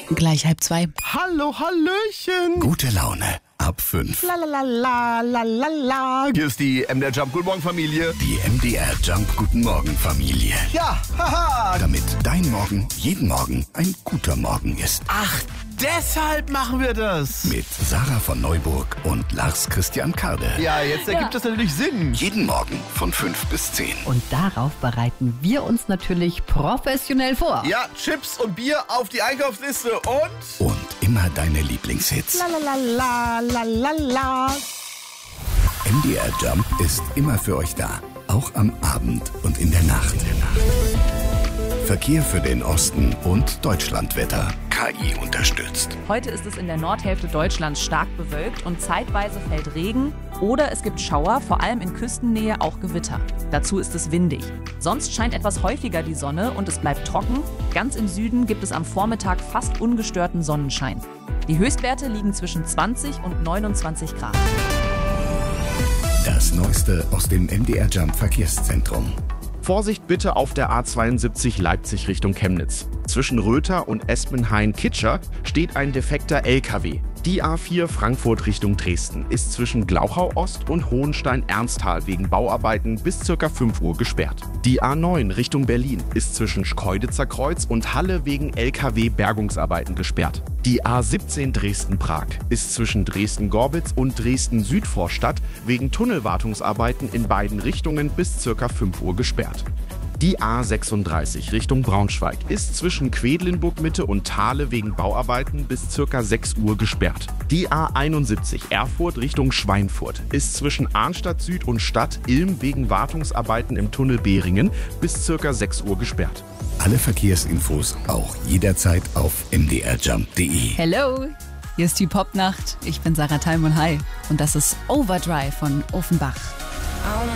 Gleich 1:30. Hallo, Hallöchen. Gute Laune ab 5. La. Hier ist die MDR Jump Guten Morgen Familie. Die MDR Jump Guten Morgen Familie. Ja, haha. Damit dein Morgen jeden Morgen ein guter Morgen ist. Ach, deshalb machen wir das. Mit Sarah von Neuburg und Lars Christian Karde. Ja, jetzt ergibt das natürlich Sinn. Jeden Morgen von 5 bis 10. Und darauf bereiten wir uns natürlich professionell vor. Ja, Chips und Bier auf die Einkaufsliste und... Und immer deine Lieblingshits. La. MDR Jump ist immer für euch da. Auch am Abend und in der Nacht. Verkehr für den Osten und Deutschlandwetter. KI unterstützt. Heute ist es in der Nordhälfte Deutschlands stark bewölkt und zeitweise fällt Regen oder es gibt Schauer, vor allem in Küstennähe auch Gewitter. Dazu ist es windig. Sonst scheint etwas häufiger die Sonne und es bleibt trocken. Ganz im Süden gibt es am Vormittag fast ungestörten Sonnenschein. Die Höchstwerte liegen zwischen 20 und 29 Grad. Das Neueste aus dem MDR Jump Verkehrszentrum. Vorsicht bitte auf der A72 Leipzig Richtung Chemnitz. Zwischen Röther und Espenhain-Kitscher steht ein defekter LKW. Die A4 Frankfurt Richtung Dresden ist zwischen Glauchau Ost und Hohenstein-Ernsthal wegen Bauarbeiten bis ca. 5 Uhr gesperrt. Die A9 Richtung Berlin ist zwischen Schkeuditzer Kreuz und Halle wegen LKW-Bergungsarbeiten gesperrt. Die A17 Dresden-Prag ist zwischen Dresden-Gorbitz und Dresden-Südvorstadt wegen Tunnelwartungsarbeiten in beiden Richtungen bis ca. 5 Uhr gesperrt. Die A36 Richtung Braunschweig ist zwischen Quedlinburg-Mitte und Thale wegen Bauarbeiten bis ca. 6 Uhr gesperrt. Die A71 Erfurt Richtung Schweinfurt ist zwischen Arnstadt Süd und Stadt Ilm wegen Wartungsarbeiten im Tunnel Behringen bis ca. 6 Uhr gesperrt. Alle Verkehrsinfos auch jederzeit auf mdrjump.de. Hello, hier ist die Popnacht. Ich bin Sarah Teilmann. Hi. Und das ist Overdrive von Offenbach.